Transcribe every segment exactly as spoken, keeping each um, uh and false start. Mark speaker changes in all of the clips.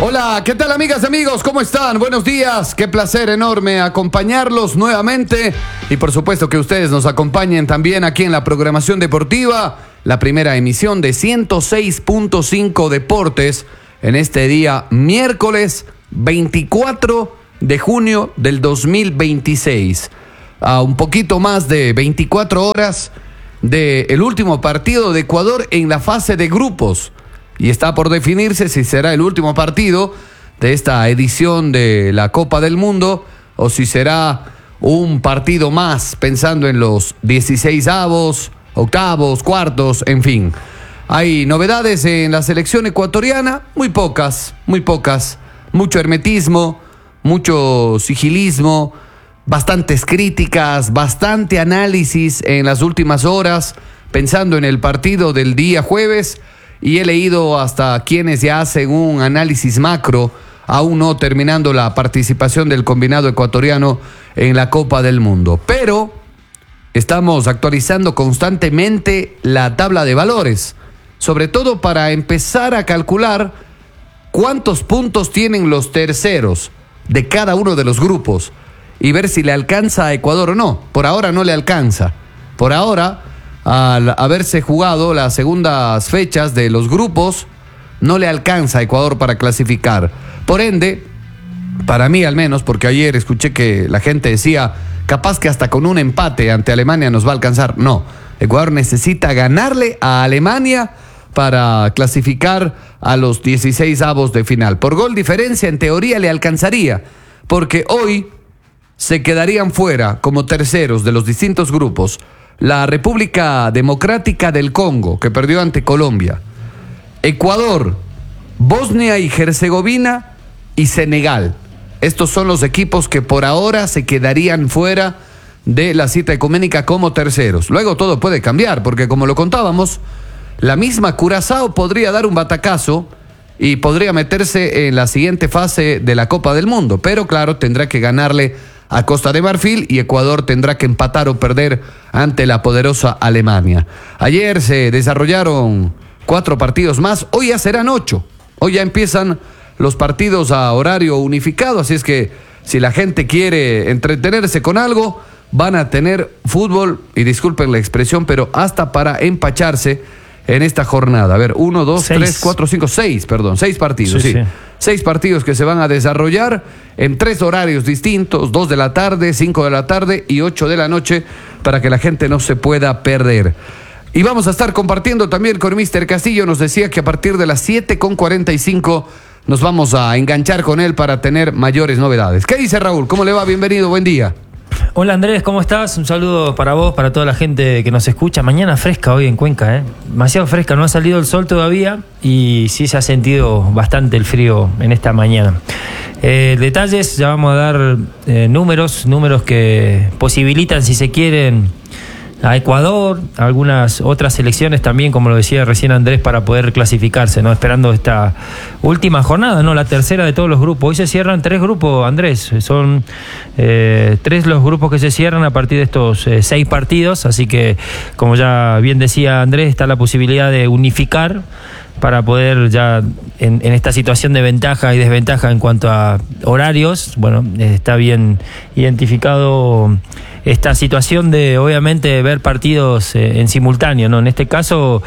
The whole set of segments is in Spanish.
Speaker 1: Hola, ¿qué tal amigas y amigos? ¿Cómo están? Buenos días, qué placer enorme acompañarlos nuevamente y por supuesto que ustedes nos acompañen también aquí en la programación deportiva, la primera emisión de ciento seis punto cinco Deportes en este día miércoles veinticuatro de junio del dos mil veintiséis, a un poquito más de veinticuatro horas del último partido de Ecuador en la fase de grupos. Y está por definirse si será el último partido de esta edición de la Copa del Mundo o si será un partido más pensando en los dieciseisavos, octavos, cuartos, en fin. Hay novedades en la selección ecuatoriana, muy pocas, muy pocas. Mucho hermetismo, mucho sigilismo, bastantes críticas, bastante análisis en las últimas horas, pensando en el partido del día jueves. Y he leído hasta quienes ya hacen un análisis macro, aún no terminando la participación del combinado ecuatoriano en la Copa del Mundo. Pero estamos actualizando constantemente la tabla de valores, sobre todo para empezar a calcular cuántos puntos tienen los terceros de cada uno de los grupos y ver si le alcanza a Ecuador o no. Por ahora no le alcanza. Por ahora, al haberse jugado las segundas fechas de los grupos, no le alcanza a Ecuador para clasificar. Por ende, para mí al menos, porque ayer escuché que la gente decía, capaz que hasta con un empate ante Alemania nos va a alcanzar. No, Ecuador necesita ganarle a Alemania para clasificar a los dieciseisavos de final. Por gol diferencia, en teoría le alcanzaría, porque hoy se quedarían fuera como terceros de los distintos grupos la República Democrática del Congo, que perdió ante Colombia, Ecuador, Bosnia y Herzegovina y Senegal. Estos son los equipos que por ahora se quedarían fuera de la cita ecuménica como terceros. Luego todo puede cambiar, porque como lo contábamos, la misma Curazao podría dar un batacazo y podría meterse en la siguiente fase de la Copa del Mundo, pero claro, tendrá que ganarle a Costa de Marfil y Ecuador tendrá que empatar o perder ante la poderosa Alemania. Ayer se desarrollaron cuatro partidos más, hoy ya serán ocho. Hoy ya empiezan los partidos a horario unificado, así es que si la gente quiere entretenerse con algo, van a tener fútbol, y disculpen la expresión, pero hasta para empacharse en esta jornada. A ver, uno, dos, seis. tres, cuatro, cinco, seis, perdón, seis partidos, sí, sí. sí. Seis partidos que se van a desarrollar en tres horarios distintos, dos de la tarde, cinco de la tarde y ocho de la noche, para que la gente no se pueda perder. Y vamos a estar compartiendo también con míster Castillo. Nos decía que a partir de las siete con cuarenta y cinco nos vamos a enganchar con él para tener mayores novedades. ¿Qué dice Raúl? ¿Cómo le va? Bienvenido, buen día.
Speaker 2: Hola Andrés, ¿cómo estás? Un saludo para vos, para toda la gente que nos escucha. Mañana fresca hoy en Cuenca, ¿eh? Demasiado fresca, no ha salido el sol todavía y sí se ha sentido bastante el frío en esta mañana. Eh, detalles, ya vamos a dar eh, números, números que posibilitan, si se quieren, a Ecuador, a algunas otras selecciones también, como lo decía recién Andrés, para poder clasificarse, ¿no? Esperando esta última jornada, ¿no? La tercera de todos los grupos. Hoy se cierran tres grupos, Andrés. Son eh, tres los grupos que se cierran a partir de estos eh, seis partidos. Así que, como ya bien decía Andrés, está la posibilidad de unificar para poder ya en, en esta situación de ventaja y desventaja en cuanto a horarios. Bueno, está bien identificado esta situación de obviamente ver partidos eh, en simultáneo, ¿no? En este caso,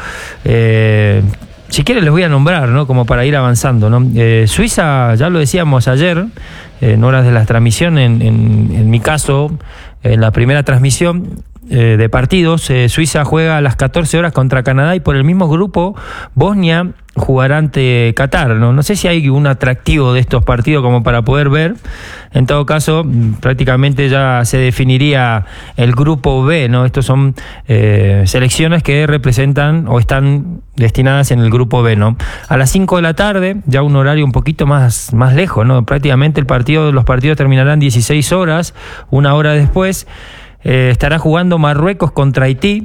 Speaker 2: eh, si quieren les voy a nombrar, ¿no? Como para ir avanzando, ¿no? Eh, Suiza, ya lo decíamos ayer, eh, en horas de la transmisión, en, en, en mi caso, en la primera transmisión eh, de partidos, eh, Suiza juega a las catorce horas contra Canadá y por el mismo grupo, Bosnia jugará ante Qatar, ¿no? No sé si hay un atractivo de estos partidos como para poder ver. En todo caso, prácticamente ya se definiría el grupo B, ¿no? Estos son eh, selecciones que representan o están destinadas en el grupo B, ¿no? A las cinco de la tarde, ya un horario un poquito más, más lejos, ¿no? Prácticamente el partido, los partidos terminarán dieciséis horas, una hora después. Eh, estará jugando Marruecos contra Haití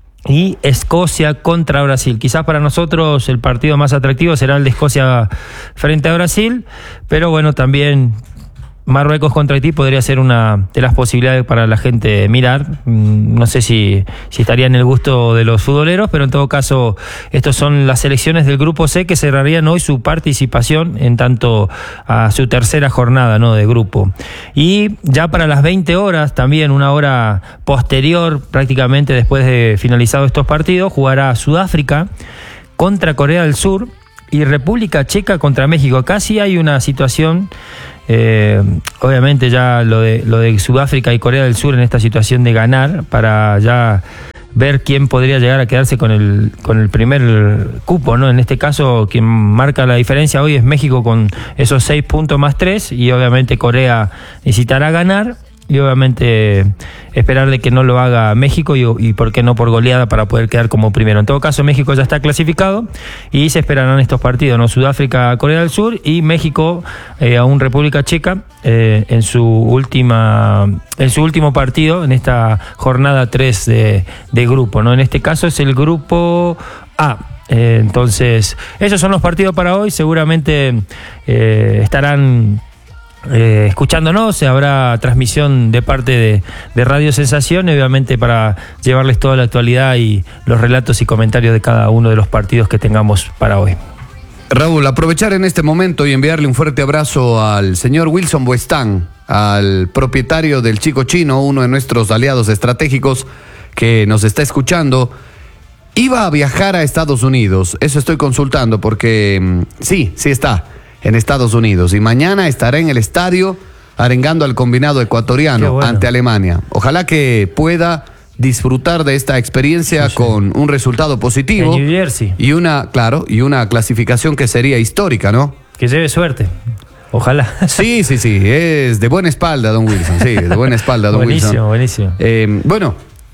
Speaker 2: y Escocia contra Brasil. Quizás para nosotros el partido más atractivo será el de Escocia frente a Brasil, pero bueno, también Marruecos contra Haití podría ser una de las posibilidades para la gente mirar. No sé si, si estaría en el gusto de los futboleros, pero en todo caso, estos son las selecciones del Grupo C que cerrarían hoy su participación en tanto a su tercera jornada, ¿no?, de grupo. Y ya para las veinte horas, también una hora posterior, prácticamente después de finalizado estos partidos, jugará Sudáfrica contra Corea del Sur y República Checa contra México. Acá sí hay una situación. Eh, obviamente ya lo de, lo de Sudáfrica y Corea del Sur en esta situación de ganar para ya ver quién podría llegar a quedarse con el, con el primer cupo, ¿no? En este caso, quien marca la diferencia hoy es México con esos seis puntos más tres, y obviamente Corea necesitará ganar y obviamente esperar de que no lo haga México y, y por qué no por goleada para poder quedar como primero. En todo caso, México ya está clasificado y se esperarán estos partidos, ¿no? Sudáfrica, Corea del Sur y México eh, aún República Checa eh, en su última en su último partido en esta jornada tres de, de grupo, ¿no? En este caso es el grupo A. Eh, entonces, esos son los partidos para hoy. Seguramente eh, estarán Eh, escuchándonos, habrá transmisión de parte de, de Radio Sensación, obviamente para llevarles toda la actualidad y los relatos y comentarios de cada uno de los partidos que tengamos para hoy.
Speaker 1: Raúl, aprovechar en este momento y enviarle un fuerte abrazo al señor Wilson Buestán, al propietario del Chico Chino, uno de nuestros aliados estratégicos que nos está escuchando. Iba a viajar a Estados Unidos, eso estoy consultando porque sí, sí está en Estados Unidos y mañana estará en el estadio arengando al combinado ecuatoriano bueno. ante Alemania. Ojalá que pueda disfrutar de esta experiencia sí, sí. con un resultado positivo
Speaker 2: en New Jersey.
Speaker 1: y una, claro, y una clasificación que sería histórica, ¿no?
Speaker 2: Que lleve suerte. Ojalá.
Speaker 1: Sí, sí, sí, es de buena espalda, don Wilson, sí, de buena espalda, don
Speaker 2: buenísimo,
Speaker 1: Wilson.
Speaker 2: Buenísimo, buenísimo.
Speaker 1: Eh, bueno,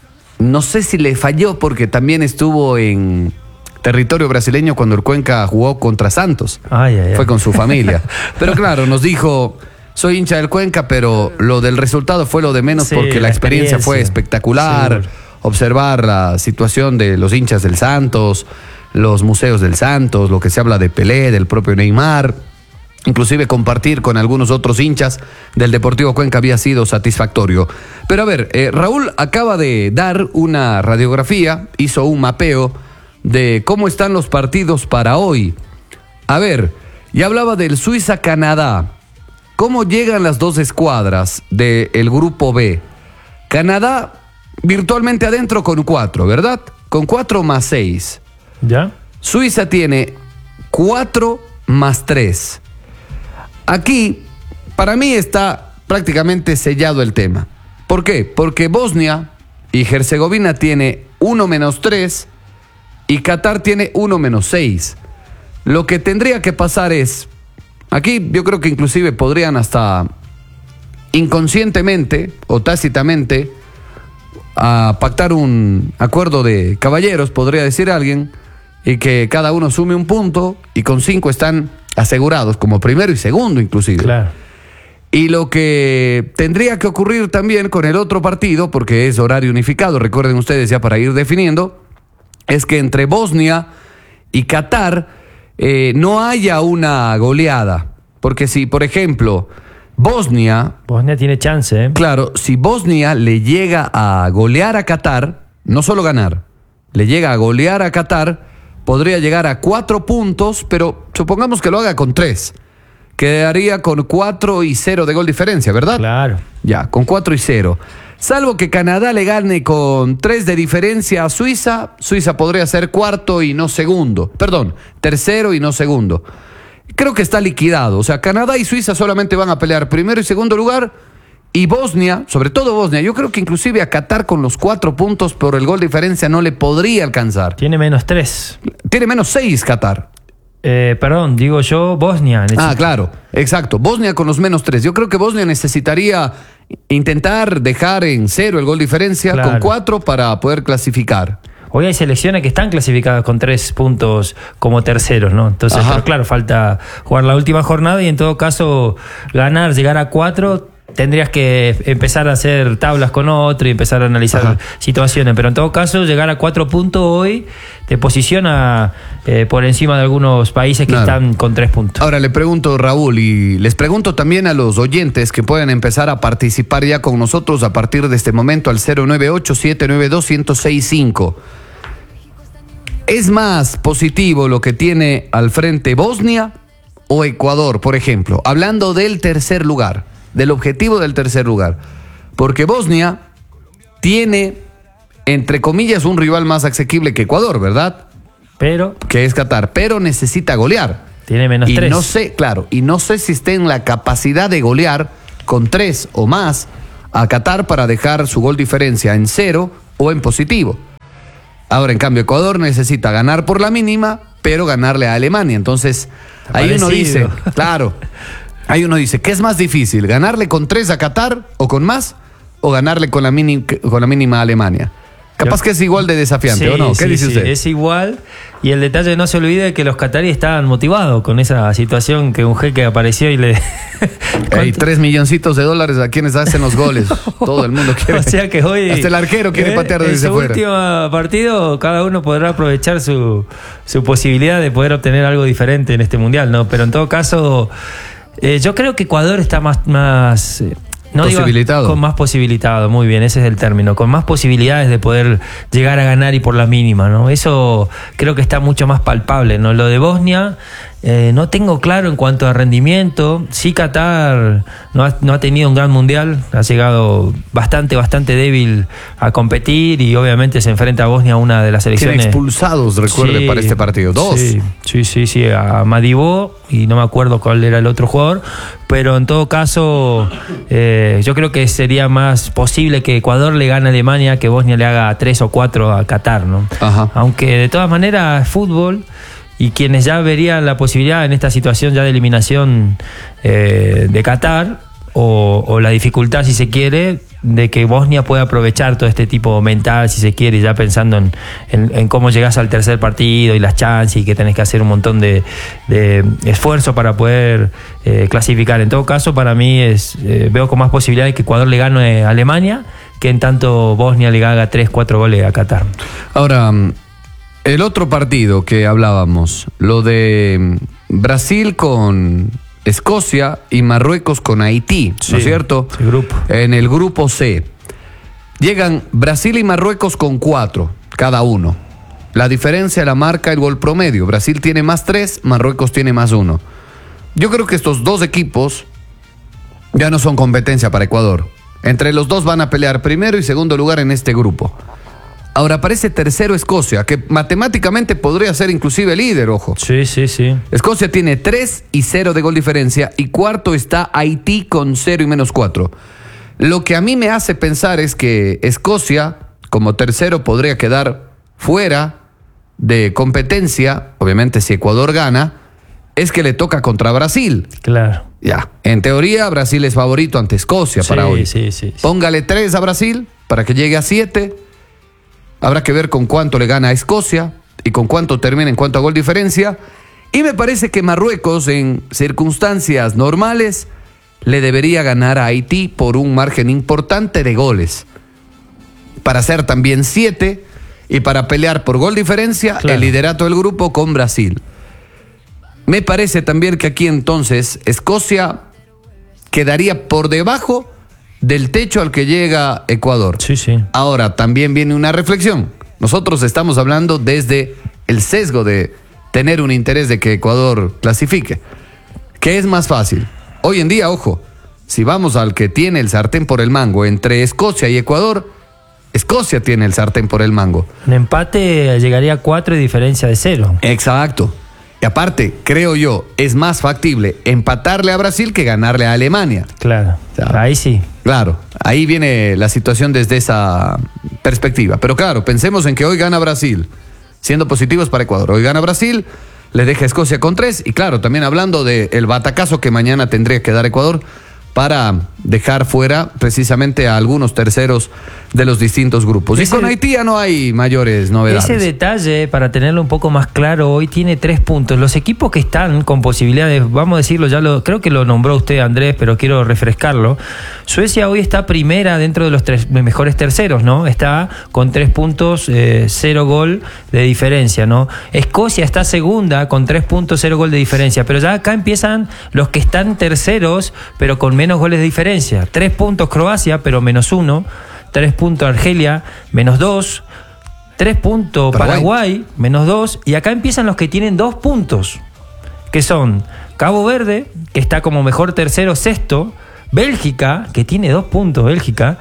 Speaker 1: no sé si le falló porque también estuvo en territorio brasileño cuando el Cuenca jugó contra Santos.
Speaker 2: Ay, ay, ay.
Speaker 1: Fue con su familia. Pero claro, nos dijo, soy hincha del Cuenca, pero lo del resultado fue lo de menos sí, porque la, la experiencia, experiencia fue espectacular. Sí. Observar la situación de los hinchas del Santos, los museos del Santos, lo que se habla de Pelé, del propio Neymar, inclusive compartir con algunos otros hinchas del Deportivo Cuenca había sido satisfactorio. Pero a ver, eh, Raúl acaba de dar una radiografía, hizo un mapeo de cómo están los partidos para hoy. A ver, ya hablaba del Suiza-Canadá. ¿Cómo llegan las dos escuadras del grupo B? Canadá virtualmente adentro con cuatro, ¿verdad? Con cuatro más seis.
Speaker 2: ¿Ya?
Speaker 1: Suiza tiene cuatro más tres. Aquí, para mí está prácticamente sellado el tema. ¿Por qué? Porque Bosnia y Herzegovina tiene uno menos tres y Qatar tiene uno menos seis. Lo que tendría que pasar es, aquí yo creo que inclusive podrían hasta inconscientemente o tácitamente a pactar un acuerdo de caballeros, podría decir alguien, y que cada uno sume un punto y con cinco están asegurados como primero y segundo inclusive.
Speaker 2: Claro.
Speaker 1: Y lo que tendría que ocurrir también con el otro partido, porque es horario unificado, recuerden ustedes ya para ir definiendo, es que entre Bosnia y Qatar eh, no haya una goleada. Porque si, por ejemplo, Bosnia...
Speaker 2: Bosnia tiene chance, ¿eh?
Speaker 1: Claro, si Bosnia le llega a golear a Qatar, no solo ganar, le llega a golear a Qatar, podría llegar a cuatro puntos, pero supongamos que lo haga con tres. Quedaría con cuatro y cero de gol diferencia, ¿verdad?
Speaker 2: Claro.
Speaker 1: Ya, con cuatro y cero. Salvo que Canadá le gane con tres de diferencia a Suiza, Suiza podría ser cuarto y no segundo. Perdón, tercero y no segundo. Creo que está liquidado. O sea, Canadá y Suiza solamente van a pelear primero y segundo lugar. Y Bosnia, sobre todo Bosnia, yo creo que inclusive a Qatar con los cuatro puntos por el gol de diferencia no le podría alcanzar.
Speaker 2: Tiene menos tres.
Speaker 1: Tiene menos seis Qatar.
Speaker 2: Eh, perdón, digo yo Bosnia.
Speaker 1: Necesita. Ah, claro, exacto. Bosnia con los menos tres. Yo creo que Bosnia necesitaría intentar dejar en cero el gol de diferencia claro. con cuatro para poder clasificar.
Speaker 2: Hoy hay selecciones que están clasificadas con tres puntos como terceros, ¿no? Entonces, pero claro, falta jugar la última jornada y en todo caso ganar, llegar a cuatro, tendrías que empezar a hacer tablas con otro y empezar a analizar Ajá. situaciones. Pero en todo caso, llegar a cuatro puntos hoy te posiciona eh, por encima de algunos países que claro. están con tres puntos.
Speaker 1: Ahora le pregunto, Raúl, y les pregunto también a los oyentes que pueden empezar a participar ya con nosotros a partir de este momento al cero nueve ocho, siete nueve dos, uno cero seis cinco. ¿Es más positivo lo que tiene al frente Bosnia o Ecuador, por ejemplo? Hablando del tercer lugar. Del objetivo del tercer lugar. Porque Bosnia tiene, entre comillas, un rival más asequible que Ecuador, ¿verdad?
Speaker 2: Pero.
Speaker 1: Que es Qatar. Pero necesita golear.
Speaker 2: Tiene menos
Speaker 1: y
Speaker 2: tres.
Speaker 1: No sé, claro, y no sé si esté en la capacidad de golear con tres o más a Qatar para dejar su gol diferencia en cero o en positivo. Ahora, en cambio, Ecuador necesita ganar por la mínima, pero ganarle a Alemania. Entonces, ahí uno dice, claro. Ahí uno dice, ¿qué es más difícil? ¿Ganarle con tres a Qatar o con más? ¿O ganarle con la, mini, con la mínima a Alemania? Capaz Yo, que es igual de desafiante,
Speaker 2: sí,
Speaker 1: ¿o no? ¿Qué
Speaker 2: sí,
Speaker 1: dice
Speaker 2: sí,
Speaker 1: usted?
Speaker 2: Es igual. Y el detalle, no se olvide de que los cataríes estaban motivados con esa situación que un jeque apareció y le...
Speaker 1: Hay tres milloncitos de dólares a quienes hacen los goles. Todo el mundo quiere.
Speaker 2: O sea que hoy...
Speaker 1: Hasta el arquero quiere
Speaker 2: eh,
Speaker 1: patear desde fuera.
Speaker 2: En su último partido, cada uno podrá aprovechar su, su posibilidad de poder obtener algo diferente en este mundial, ¿no? Pero en todo caso... Eh, yo creo que Ecuador está más, más eh, no
Speaker 1: posibilitado.
Speaker 2: Digo, con más posibilitado, muy bien, ese es el término, con más posibilidades de poder llegar a ganar y por la mínima, ¿no? Eso creo que está mucho más palpable, ¿no? Lo de Bosnia, eh, no tengo claro en cuanto a rendimiento. Sí, Qatar no ha, no ha tenido un gran mundial, ha llegado bastante, bastante débil a competir y obviamente se enfrenta a Bosnia, una de las selecciones.
Speaker 1: Tiene expulsados, recuerde, sí, para este partido, dos.
Speaker 2: Sí, sí, sí, sí, a Madibó y no me acuerdo cuál era el otro jugador, pero en todo caso eh, yo creo que sería más posible que Ecuador le gane a Alemania que Bosnia le haga tres o cuatro a Qatar, ¿no?
Speaker 1: Ajá.
Speaker 2: Aunque de todas maneras es fútbol y quienes ya verían la posibilidad en esta situación ya de eliminación eh, de Qatar o, o la dificultad, si se quiere, de que Bosnia pueda aprovechar todo este tipo mental, si se quiere, ya pensando en, en, en cómo llegás al tercer partido y las chances y que tenés que hacer un montón de, de esfuerzo para poder eh, clasificar. En todo caso, para mí es eh, veo con más posibilidades que Ecuador le gane a Alemania que en tanto Bosnia le haga tres, cuatro goles a Qatar.
Speaker 1: Ahora, el otro partido que hablábamos, lo de Brasil con Escocia y Marruecos con Haití,
Speaker 2: sí,
Speaker 1: ¿no es cierto?
Speaker 2: Sí, grupo.
Speaker 1: En el grupo C. Llegan Brasil y Marruecos con cuatro, cada uno. La diferencia la marca el gol promedio. Brasil tiene más tres, Marruecos tiene más uno. Yo creo que estos dos equipos ya no son competencia para Ecuador. Entre los dos van a pelear primero y segundo lugar en este grupo. Ahora aparece tercero Escocia, que matemáticamente podría ser inclusive líder, ojo.
Speaker 2: Sí, sí, sí.
Speaker 1: Escocia tiene tres y cero de gol diferencia y cuarto está Haití con cero y menos cuatro. Lo que a mí me hace pensar es que Escocia, como tercero, podría quedar fuera de competencia, obviamente si Ecuador gana, es que le toca contra Brasil.
Speaker 2: Claro.
Speaker 1: Ya, en teoría Brasil es favorito ante Escocia
Speaker 2: sí,
Speaker 1: para hoy.
Speaker 2: Sí, sí, sí.
Speaker 1: Póngale tres a Brasil para que llegue a siete. Habrá que ver con cuánto le gana a Escocia y con cuánto termina en cuanto a gol diferencia. Y me parece que Marruecos, en circunstancias normales, le debería ganar a Haití por un margen importante de goles. Para hacer también siete y para pelear por gol diferencia, claro, el liderato del grupo con Brasil. Me parece también que aquí entonces Escocia quedaría por debajo del techo al que llega Ecuador.
Speaker 2: Sí, sí.
Speaker 1: Ahora, también viene una reflexión. Nosotros estamos hablando desde el sesgo de tener un interés de que Ecuador clasifique. ¿Qué es más fácil? Hoy en día, ojo, si vamos al que tiene el sartén por el mango entre Escocia y Ecuador, Escocia tiene el sartén por el mango.
Speaker 2: Un empate llegaría a cuatro y diferencia de cero.
Speaker 1: Exacto. Y aparte, creo yo, es más factible empatarle a Brasil que ganarle a Alemania.
Speaker 2: Claro,
Speaker 1: o sea,
Speaker 2: ahí sí.
Speaker 1: Claro, ahí viene la situación desde esa perspectiva. Pero claro, pensemos en que hoy gana Brasil, siendo positivos para Ecuador. Hoy gana Brasil, le deja a Escocia con tres. Y claro, también hablando del batacazo que mañana tendría que dar Ecuador para dejar fuera precisamente a algunos terceros de los distintos grupos. Ese, y con Haití ya no hay mayores novedades.
Speaker 2: Ese detalle, para tenerlo un poco más claro, hoy tiene tres puntos. Los equipos que están con posibilidades, vamos a decirlo, ya lo creo que lo nombró usted, Andrés, pero quiero refrescarlo. Suecia hoy está primera dentro de los tres mejores terceros, ¿no? Está con tres puntos, eh, cero gol de diferencia, ¿no? Escocia está segunda con tres puntos, cero gol de diferencia. Pero ya acá empiezan los que están terceros, pero con menos goles de diferencia. Tres puntos Croacia, pero menos uno. Tres puntos Argelia, menos dos. Tres puntos Paraguay. Paraguay, menos dos. Y acá empiezan los que tienen dos puntos, que son Cabo Verde, que está como mejor tercero, sexto. Bélgica, que tiene dos puntos, Bélgica,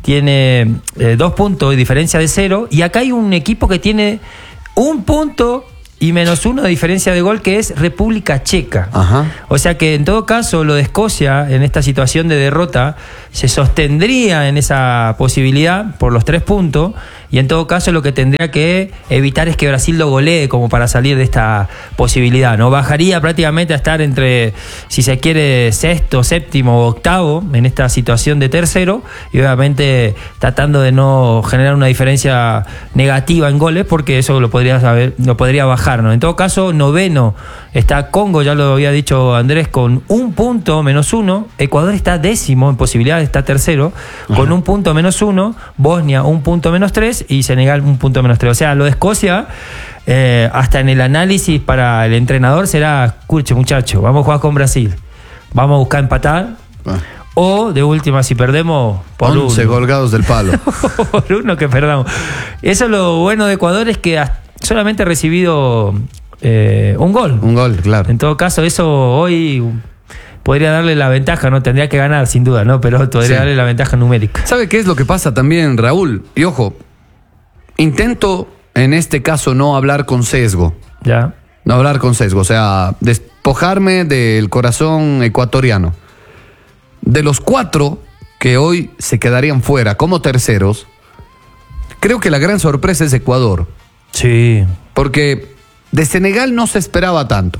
Speaker 2: tiene eh, dos puntos de diferencia de cero. Y acá hay un equipo que tiene un punto y menos uno de diferencia de gol, que es República Checa. Ajá. O sea que en todo caso lo de Escocia en esta situación de derrota se sostendría en esa posibilidad por los tres puntos, y en todo caso lo que tendría que evitar es que Brasil lo golee como para salir de esta posibilidad, ¿no? Bajaría prácticamente a estar entre, si se quiere, sexto, séptimo o octavo en esta situación de tercero, y obviamente tratando de no generar una diferencia negativa en goles, porque eso lo podría saber, lo podría bajar, ¿no? En todo caso, noveno está Congo, ya lo había dicho Andrés, con un punto menos uno. Ecuador está décimo en posibilidades, está tercero, con Ajá. un punto menos uno. Bosnia, un punto menos tres. Y Senegal, un punto menos tres. O sea, lo de Escocia, eh, hasta en el análisis para el entrenador será: escuche, muchacho, vamos a jugar con Brasil, vamos a buscar empatar. Ah. O, de última, si perdemos, por
Speaker 1: once
Speaker 2: uno.
Speaker 1: colgados del palo.
Speaker 2: Por uno que perdamos. Eso es lo bueno de Ecuador, es que solamente ha recibido eh, un gol.
Speaker 1: Un gol, claro.
Speaker 2: En todo caso, eso hoy podría darle la ventaja, ¿no? Tendría que ganar, sin duda, ¿no? Pero podría sí. darle la ventaja numérica.
Speaker 1: ¿Sabe qué es lo que pasa también, Raúl? Y ojo, intento en este caso no hablar con sesgo.
Speaker 2: Ya.
Speaker 1: No hablar con sesgo, o sea, despojarme del corazón ecuatoriano. De los cuatro que hoy se quedarían fuera como terceros, creo que la gran sorpresa es Ecuador.
Speaker 2: Sí.
Speaker 1: Porque de Senegal no se esperaba tanto.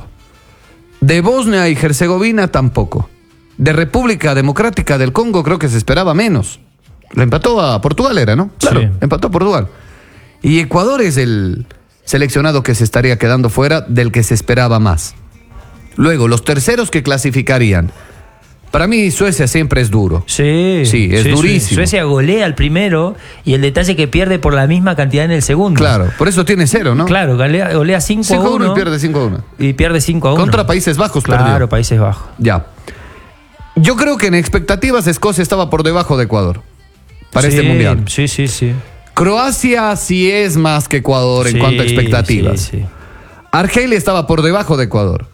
Speaker 1: De Bosnia y Herzegovina tampoco. De República Democrática del Congo creo que se esperaba menos. Le empató a Portugal, era, ¿no? Claro, sí. empató a Portugal. Y Ecuador es el seleccionado que se estaría quedando fuera, del que se esperaba más. Luego, los terceros que clasificarían. Para mí Suecia siempre es duro.
Speaker 2: Sí,
Speaker 1: sí es
Speaker 2: sí,
Speaker 1: durísimo.
Speaker 2: Suecia golea al primero, y el detalle que pierde por la misma cantidad en el segundo.
Speaker 1: Claro, por eso tiene cero, ¿no?
Speaker 2: Claro, golea, golea cinco a uno
Speaker 1: y pierde cinco a uno.
Speaker 2: Y pierde cinco a uno.
Speaker 1: Contra Países Bajos
Speaker 2: Claro,
Speaker 1: perdió.
Speaker 2: Países Bajos.
Speaker 1: Ya. Yo creo que en expectativas Escocia estaba por debajo de Ecuador para
Speaker 2: sí,
Speaker 1: este mundial.
Speaker 2: Sí, sí, sí.
Speaker 1: Croacia sí es más que Ecuador en
Speaker 2: sí,
Speaker 1: cuanto a expectativas.
Speaker 2: Sí, sí.
Speaker 1: Argelia estaba por debajo de Ecuador.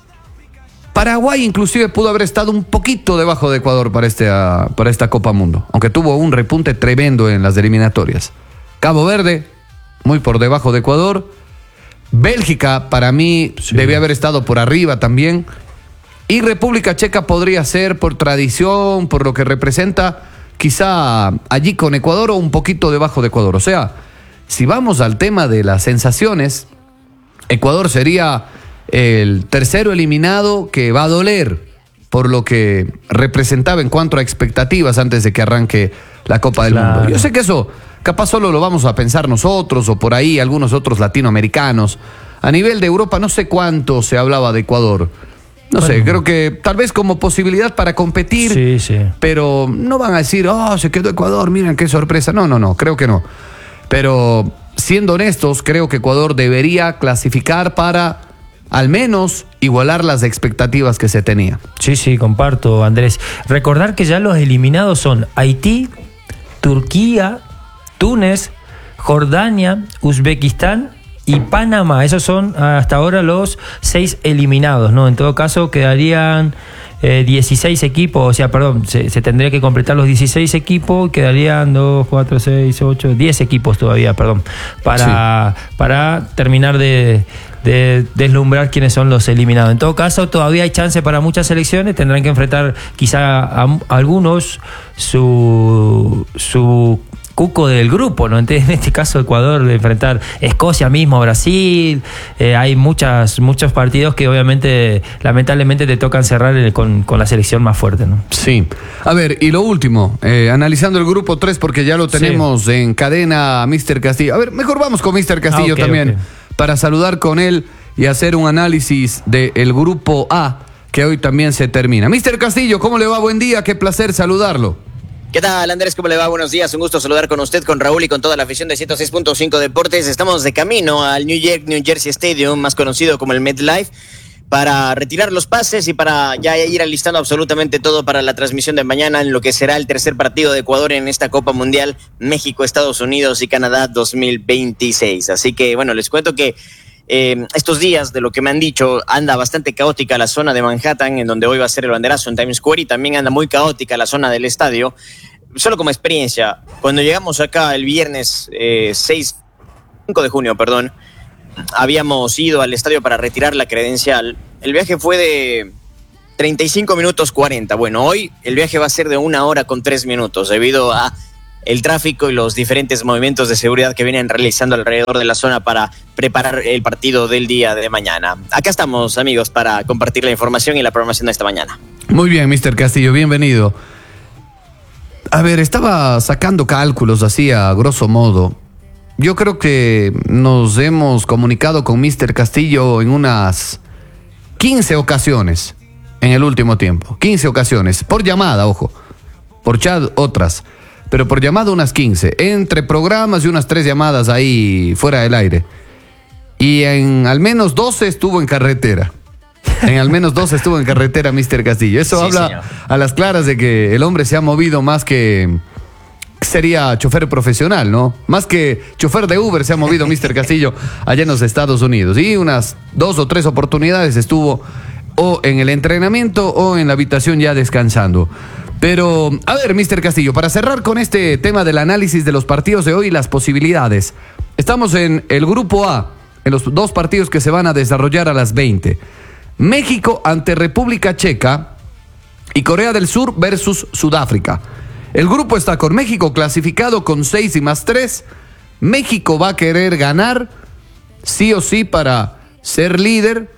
Speaker 1: Paraguay inclusive pudo haber estado un poquito debajo de Ecuador para, este, uh, para esta Copa Mundo, aunque tuvo un repunte tremendo en las eliminatorias. Cabo Verde, muy por debajo de Ecuador. Bélgica, para mí, sí. debía haber estado por arriba también. Y República Checa podría ser, por tradición, por lo que representa, quizá allí con Ecuador o un poquito debajo de Ecuador. O sea, si vamos al tema de las sensaciones, Ecuador sería el tercero eliminado, que va a doler por lo que representaba en cuanto a expectativas antes de que arranque la Copa del claro. Mundo. Yo sé que eso capaz solo lo vamos a pensar nosotros o por ahí algunos otros latinoamericanos. A nivel de Europa no sé cuánto se hablaba de Ecuador. No bueno. sé, creo que tal vez como posibilidad para competir,
Speaker 2: sí, sí.
Speaker 1: pero no van a decir, oh, se quedó Ecuador, miren qué sorpresa. No, no, no, creo que no. Pero siendo honestos, creo que Ecuador debería clasificar para al menos igualar las expectativas que se tenía.
Speaker 2: Sí, sí, comparto, Andrés. Recordar que ya los eliminados son Haití, Turquía, Túnez, Jordania, Uzbekistán y Panamá. Esos son hasta ahora los seis eliminados, ¿no? En todo caso quedarían eh, dieciséis equipos, o sea, perdón, se, se tendría que completar los dieciséis equipos y quedarían dos, cuatro, seis, ocho, diez equipos todavía, perdón, para, sí. para terminar de... de deslumbrar quiénes son los eliminados. En todo caso, todavía hay chance para muchas selecciones, tendrán que enfrentar quizá a, a algunos su, su cuco del grupo, ¿no? En este caso Ecuador de enfrentar Escocia mismo, Brasil, eh, hay muchas, muchos partidos que obviamente, lamentablemente te tocan cerrar con, con la selección más fuerte, ¿no?
Speaker 1: Sí. A ver, y lo último, eh, analizando el grupo tres, porque ya lo tenemos sí. en cadena a míster Castillo. A ver, mejor vamos con míster Castillo ah, okay, también, okay. para saludar con él y hacer un análisis del grupo A, que hoy también se termina. míster Castillo, ¿cómo le va? Buen día, qué placer saludarlo.
Speaker 3: ¿Qué tal, Andrés? ¿Cómo le va? Buenos días, un gusto saludar con usted, con Raúl y con toda la afición de ciento seis punto cinco Deportes. Estamos de camino al New York, New Jersey Stadium, más conocido como el MetLife, para retirar los pases y para ya ir alistando absolutamente todo para la transmisión de mañana en lo que será el tercer partido de Ecuador en esta Copa Mundial México, Estados Unidos y Canadá dos mil veintiséis. Así que, bueno, les cuento que Eh, estos días, de lo que me han dicho, anda bastante caótica la zona de Manhattan, en donde hoy va a ser el banderazo en Times Square, y también anda muy caótica la zona del estadio. Solo como experiencia, cuando llegamos acá el viernes eh, seis, cinco de junio, perdón, habíamos ido al estadio para retirar la credencial. El viaje fue de treinta y cinco minutos cuarenta. Bueno, hoy el viaje va a ser de una hora con tres minutos, debido a el tráfico y los diferentes movimientos de seguridad que vienen realizando alrededor de la zona para preparar el partido del día de mañana. Acá estamos, amigos, para compartir la información y la programación de esta mañana.
Speaker 1: Muy bien, míster Castillo, bienvenido. A ver, estaba sacando cálculos así a grosso modo. Yo creo que nos hemos comunicado con míster Castillo en unas quince ocasiones en el último tiempo. quince ocasiones, por llamada, ojo. Por chat otras. Pero por llamada unas quince, entre programas y unas tres llamadas ahí fuera del aire. Y en al menos doce estuvo en carretera. En al menos doce estuvo en carretera míster Castillo. Eso sí, habla señor. A las claras de que el hombre se ha movido más que... sería chofer profesional, ¿no? Más que chofer de Uber se ha movido míster Castillo allá en los Estados Unidos. Y unas dos o tres oportunidades estuvo o en el entrenamiento o en la habitación ya descansando. Pero, a ver, míster Castillo, para cerrar con este tema del análisis de los partidos de hoy y las posibilidades. Estamos en el grupo A, en los dos partidos que se van a desarrollar a las veinte. México ante República Checa y Corea del Sur versus Sudáfrica. El grupo está con México clasificado con seis y más tres. México va a querer ganar, sí o sí, para ser líder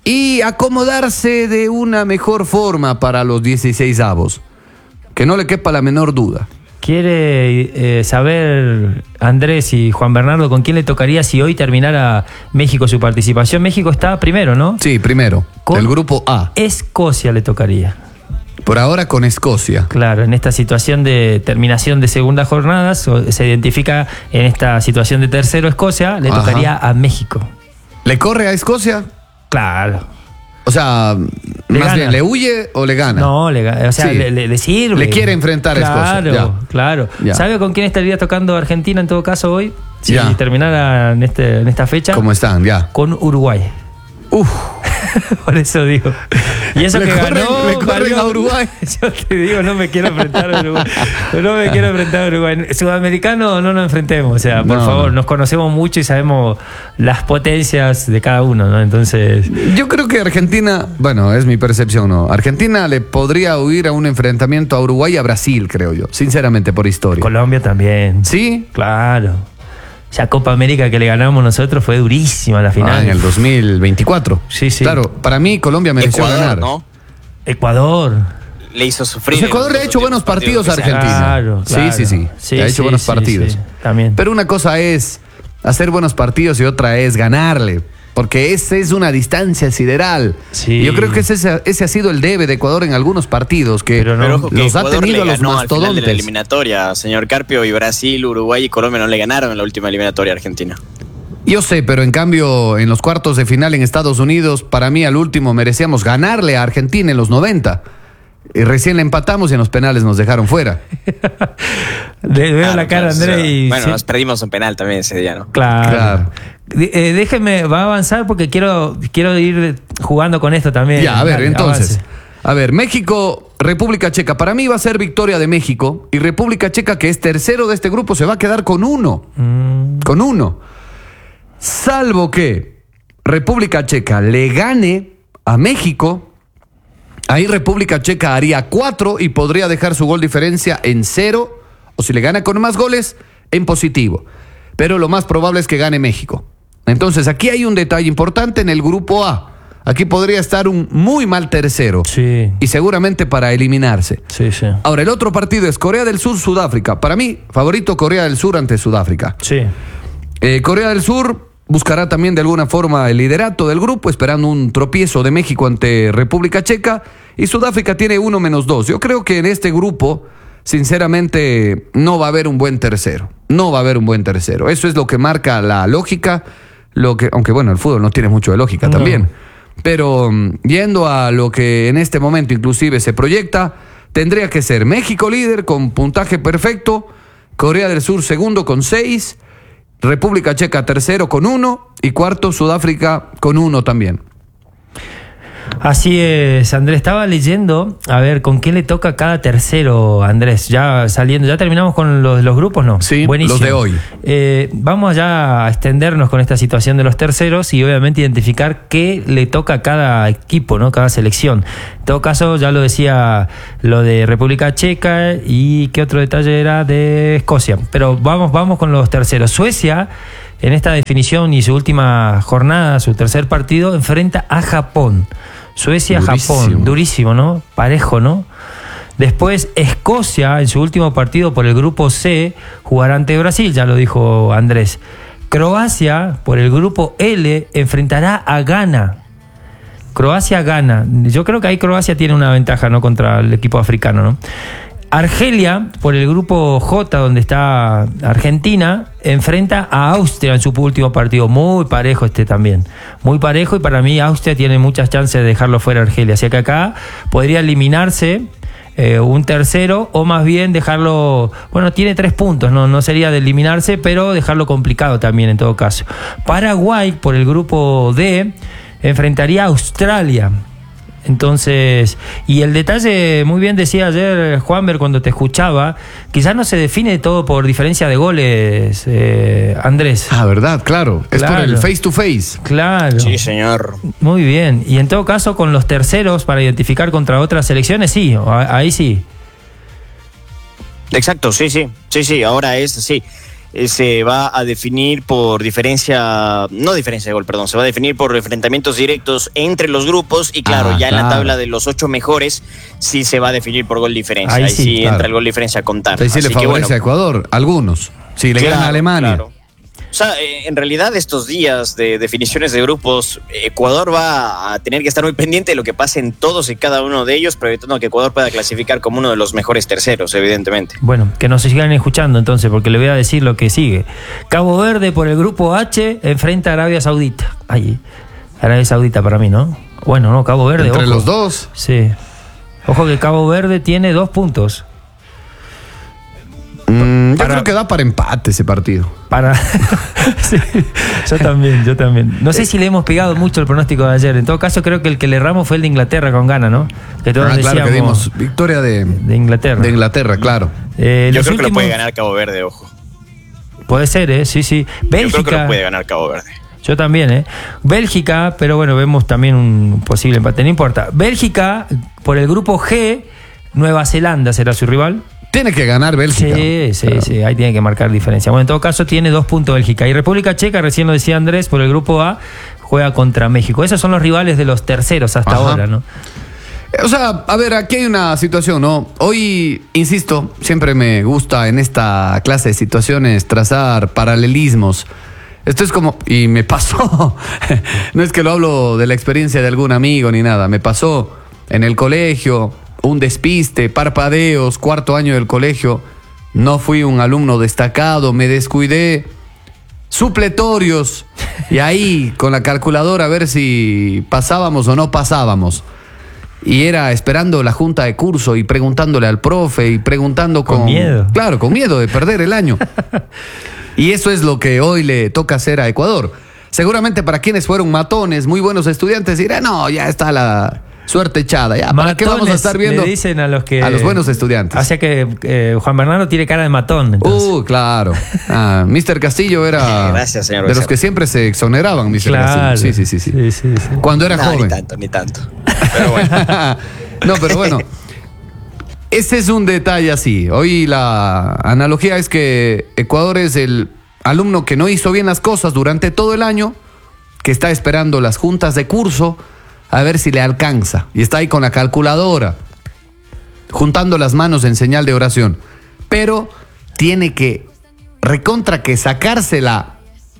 Speaker 1: y acomodarse de una mejor forma para los dieciseisavos. Que no le quepa la menor duda.
Speaker 2: ¿Quiere eh, saber, Andrés y Juan Bernardo, con quién le tocaría si hoy terminara México su participación? México está primero, ¿no?
Speaker 1: Sí, primero.
Speaker 2: Con
Speaker 1: el grupo A.
Speaker 2: Escocia le tocaría.
Speaker 1: Por ahora con Escocia.
Speaker 2: Claro, en esta situación de terminación de segunda jornada, se identifica en esta situación de tercero Escocia, le Ajá. tocaría a México.
Speaker 1: ¿Le corre a Escocia?
Speaker 2: Claro.
Speaker 1: O sea,
Speaker 2: le
Speaker 1: más
Speaker 2: gana.
Speaker 1: bien, ¿le huye o le gana?
Speaker 2: No, le, o sea, sí. le, le, le sirve.
Speaker 1: Le quiere enfrentar
Speaker 2: claro,
Speaker 1: a Escocia.
Speaker 2: Claro, claro.
Speaker 1: Ya.
Speaker 2: ¿Sabe con quién estaría tocando Argentina en todo caso hoy? Si
Speaker 1: ya.
Speaker 2: terminara en, este, en esta fecha.
Speaker 1: ¿Cómo están? Ya.
Speaker 2: Con Uruguay.
Speaker 1: Uf.
Speaker 2: Por eso digo. Y eso
Speaker 1: le
Speaker 2: que
Speaker 1: corren,
Speaker 2: ganó.
Speaker 1: Le corren a Uruguay.
Speaker 2: Yo te digo, no me quiero enfrentar a Uruguay. No me quiero enfrentar a Uruguay. Sudamericano no nos enfrentemos. O sea, por no. favor, nos conocemos mucho y sabemos las potencias de cada uno, ¿no? Entonces.
Speaker 1: Yo creo que Argentina, bueno, es mi percepción, ¿no? Argentina le podría huir a un enfrentamiento a Uruguay y a Brasil, creo yo. Sinceramente, por historia.
Speaker 2: Colombia también.
Speaker 1: ¿Sí?
Speaker 2: Claro. Esa Copa América que le ganamos nosotros fue durísima la final.
Speaker 1: Ah, en el dos mil veinticuatro.
Speaker 2: Sí, sí.
Speaker 1: Claro, para mí Colombia mereció
Speaker 3: Ecuador,
Speaker 1: ganar.
Speaker 3: ¿no?
Speaker 2: Ecuador.
Speaker 3: Le hizo sufrir.
Speaker 1: Pues Ecuador le ha hecho buenos partidos a Argentina.
Speaker 2: Claro, claro.
Speaker 1: Sí, sí, sí.
Speaker 2: sí
Speaker 1: le ha hecho
Speaker 2: sí,
Speaker 1: buenos
Speaker 2: sí,
Speaker 1: partidos.
Speaker 2: Sí, también.
Speaker 1: Pero una cosa es hacer buenos partidos y otra es ganarle. Porque esa es una distancia sideral.
Speaker 2: Sí.
Speaker 1: Y yo creo que ese, ese ha sido el debe de Ecuador en algunos partidos que,
Speaker 3: Pero no, Pero ojo que
Speaker 1: los
Speaker 3: Ecuador
Speaker 1: ha tenido
Speaker 3: le
Speaker 1: a los
Speaker 3: ganó
Speaker 1: mastodontes.
Speaker 3: al final de la eliminatoria, señor Carpio, y Brasil, Uruguay y Colombia no le ganaron en la última eliminatoria a Argentina.
Speaker 1: Yo sé, pero en cambio en los cuartos de final en Estados Unidos, para mí al último merecíamos ganarle a Argentina en los noventa. Y recién le empatamos y en los penales nos dejaron fuera.
Speaker 2: Le veo claro, la cara, Andrés.
Speaker 3: Claro.
Speaker 2: Y
Speaker 3: bueno,
Speaker 2: sí.
Speaker 3: nos perdimos un penal también ese día, ¿no?
Speaker 2: Claro.
Speaker 1: claro.
Speaker 2: Eh, déjeme, va a avanzar porque quiero, quiero ir jugando con esto también.
Speaker 1: Ya, a ver,
Speaker 2: Dale,
Speaker 1: entonces.
Speaker 2: avance.
Speaker 1: A ver, México, República Checa. Para mí va a ser victoria de México. Y República Checa, que es tercero de este grupo, se va a quedar con uno. Mm. Con uno. Salvo que República Checa le gane a México. Ahí República Checa haría cuatro y podría dejar su gol diferencia en cero o si le gana con más goles, en positivo. Pero lo más probable es que gane México. Entonces aquí hay un detalle importante en el grupo A. Aquí podría estar un muy mal tercero.
Speaker 2: Sí.
Speaker 1: Y seguramente para eliminarse.
Speaker 2: Sí, sí.
Speaker 1: Ahora, el otro partido es Corea del Sur, Sudáfrica. Para mí, favorito Corea del Sur ante Sudáfrica.
Speaker 2: Sí.
Speaker 1: Eh, Corea del Sur buscará también de alguna forma el liderato del grupo, esperando un tropiezo de México ante República Checa. Y Sudáfrica tiene uno menos dos. Yo creo que en este grupo, sinceramente, no va a haber un buen tercero. No va a haber un buen tercero. Eso es lo que marca la lógica. Lo que, aunque bueno, el fútbol no tiene mucho de lógica
Speaker 2: No.
Speaker 1: también. Pero yendo a lo que en este momento inclusive se proyecta, tendría que ser México líder con puntaje perfecto, Corea del Sur segundo con seis, República Checa tercero con uno y cuarto Sudáfrica con uno también.
Speaker 2: Así es, Andrés, estaba leyendo, a ver, ¿con qué le toca cada tercero, Andrés? Ya saliendo, ya terminamos con los, los grupos, ¿no?
Speaker 1: Sí,
Speaker 2: buenísimo.
Speaker 1: los de hoy.
Speaker 2: Eh, vamos ya a extendernos con esta situación de los terceros y obviamente identificar qué le toca a cada equipo, ¿no? Cada selección. En todo caso, ya lo decía lo de República Checa y qué otro detalle era de Escocia. Pero vamos, vamos con los terceros. Suecia, en esta definición y su última jornada, su tercer partido, enfrenta a Japón. Suecia,
Speaker 1: Durísimo.
Speaker 2: Japón, durísimo, ¿no? Parejo, ¿no? Después, Escocia, en su último partido por el grupo C, jugará ante Brasil, ya lo dijo Andrés. Croacia, por el grupo L, enfrentará a Ghana. Croacia gana. Yo creo que ahí Croacia tiene una ventaja, ¿no? Contra el equipo africano, ¿no? Argelia, por el grupo J, donde está Argentina, enfrenta a Austria en su último partido. Muy parejo este también. Muy parejo y para mí Austria tiene muchas chances de dejarlo fuera a Argelia. Así que acá podría eliminarse eh, un tercero o más bien dejarlo... Bueno, tiene tres puntos, no, no sería de eliminarse, pero dejarlo complicado también en todo caso. Paraguay, por el grupo D, enfrentaría a Australia. Entonces, y el detalle, muy bien decía ayer Juanber cuando te escuchaba, quizás no se define todo por diferencia de goles, eh, Andrés.
Speaker 1: Ah, verdad, claro. Es
Speaker 2: Claro.
Speaker 1: por el face to face.
Speaker 2: Claro.
Speaker 3: Sí, señor.
Speaker 2: Muy bien. Y en todo caso, con los terceros para identificar contra otras selecciones, sí, a- ahí sí.
Speaker 3: Exacto, sí, sí. Sí, sí, ahora es así. Eh, Se va a definir por diferencia, no diferencia de gol, perdón, se va a definir por enfrentamientos directos entre los grupos y claro,
Speaker 1: Ah,
Speaker 3: ya en
Speaker 1: claro.
Speaker 3: la tabla de los ocho mejores sí se va a definir por gol diferencia.
Speaker 2: Ahí
Speaker 3: Ahí,
Speaker 2: sí,
Speaker 3: sí,
Speaker 1: claro.
Speaker 3: entra el gol diferencia a contar.
Speaker 1: Ahí sí le
Speaker 3: Así que,
Speaker 1: favorece
Speaker 3: bueno,
Speaker 1: a Ecuador, algunos. Si le
Speaker 3: claro,
Speaker 1: gana a Alemania.
Speaker 3: claro. O sea, eh, en realidad estos días de definiciones de grupos, Ecuador va a tener que estar muy pendiente de lo que pase en todos y cada uno de ellos, pero evitando que Ecuador pueda clasificar como uno de los mejores terceros, evidentemente.
Speaker 2: Bueno, que nos sigan escuchando entonces, porque le voy a decir lo que sigue. Cabo Verde por el grupo H enfrenta a Arabia Saudita. Ay, Arabia Saudita para mí, ¿no? Bueno, no, Cabo Verde.
Speaker 1: Entre
Speaker 2: ojo.
Speaker 1: los dos.
Speaker 2: Sí. Ojo que Cabo Verde tiene dos puntos.
Speaker 1: Mm, yo
Speaker 2: Para-
Speaker 1: creo que da para empate ese partido.
Speaker 2: Para. Sí, yo también, yo también. No sé si le hemos pegado mucho el pronóstico de ayer. En todo caso, creo que el que le erramos fue el de Inglaterra con Ghana, ¿no? Que todos
Speaker 1: Ah, claro que
Speaker 2: decíamos
Speaker 1: dimos victoria de,
Speaker 2: de Inglaterra.
Speaker 1: de Inglaterra, claro.
Speaker 2: Eh,
Speaker 3: Yo
Speaker 2: los
Speaker 3: creo que lo
Speaker 2: últimos-
Speaker 3: puede ganar Cabo Verde, ojo.
Speaker 2: Puede ser, ¿eh? Sí, sí.
Speaker 3: Yo creo que
Speaker 2: Bélgica.
Speaker 3: lo puede ganar Cabo Verde.
Speaker 2: Yo también, ¿eh? Bélgica, pero bueno, vemos también un posible empate, no importa. Bélgica, por el grupo G, Nueva Zelanda será su rival.
Speaker 1: Tiene que ganar Bélgica.
Speaker 2: Sí, sí,
Speaker 1: Claro.
Speaker 2: sí, ahí tiene que marcar diferencia. Bueno, en todo caso tiene dos puntos Bélgica. Y República Checa, recién lo decía Andrés, por el grupo A, juega contra México. Esos son los rivales de los terceros hasta
Speaker 1: Ajá.
Speaker 2: ahora, ¿no?
Speaker 1: O sea, a ver, aquí hay una situación, ¿no? Hoy, insisto, siempre me gusta en esta clase de situaciones trazar paralelismos. Esto es como, y me pasó, no es que lo hablo de la experiencia de algún amigo ni nada, me pasó en el colegio, un despiste, parpadeos, cuarto año del colegio, no fui un alumno destacado, me descuidé, supletorios, y ahí con la calculadora a ver si pasábamos o no pasábamos. Y era esperando la junta de curso y preguntándole al profe y preguntando con...
Speaker 2: Con miedo.
Speaker 1: Claro, con miedo de perder el año. Y eso es lo que hoy le toca hacer a Ecuador. Seguramente para quienes fueron matones, muy buenos estudiantes, dirán, no, ya está la suerte echada. Ya, ¿para qué vamos a estar viendo
Speaker 2: le dicen a los que
Speaker 1: a los buenos estudiantes?
Speaker 2: O sea que eh, Juan Bernardo tiene cara de matón. Entonces.
Speaker 1: Uh, claro. Ah, mister Castillo era
Speaker 3: Gracias, señor
Speaker 1: de los
Speaker 3: Becerra.
Speaker 1: que siempre se exoneraban, mister
Speaker 2: Claro.
Speaker 1: Castillo. Sí, sí, sí, sí.
Speaker 2: Sí, sí, sí.
Speaker 1: Cuando era
Speaker 3: No,
Speaker 1: joven.
Speaker 3: ni tanto, ni tanto. Pero bueno.
Speaker 1: No, pero bueno. ese es un detalle así. Hoy la analogía es que Ecuador es el alumno que no hizo bien las cosas durante todo el año, que está esperando las juntas de curso a ver si le alcanza. Y está ahí con la calculadora, juntando las manos en señal de oración. Pero tiene que, recontra que sacársela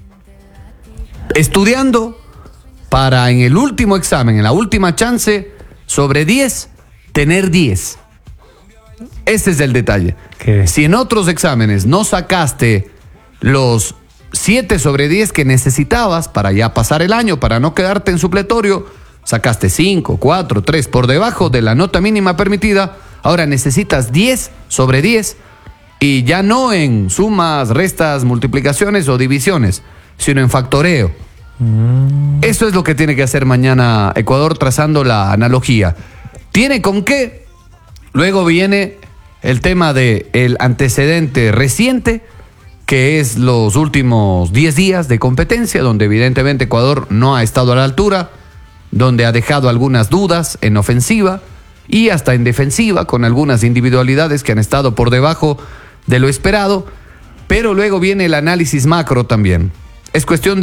Speaker 1: estudiando para en el último examen, en la última chance, sobre diez, tener diez. Ese es el detalle.
Speaker 2: ¿Qué?
Speaker 1: Si en otros exámenes no sacaste los siete sobre diez que necesitabas para ya pasar el año, para no quedarte en supletorio, sacaste cinco, cuatro, tres, por debajo de la nota mínima permitida, ahora necesitas diez sobre diez y ya no en sumas, restas, multiplicaciones o divisiones, sino en factoreo. Mm. Eso es lo que tiene que hacer mañana Ecuador, trazando la analogía. ¿Tiene con qué? Luego viene el tema del antecedente reciente, que es los últimos diez días de competencia, donde evidentemente Ecuador no ha estado a la altura, donde ha dejado algunas dudas en ofensiva y hasta en defensiva, con algunas individualidades que han estado por debajo de lo esperado, pero luego viene el análisis macro también. Es cuestión de